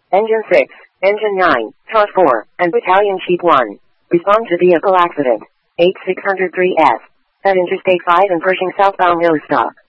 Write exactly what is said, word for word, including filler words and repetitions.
Engine six, Engine nine, T O S four, and Battalion Chief one. Respond to vehicle accident. eight six zero three S. At Interstate five and Pershing southbound no stop.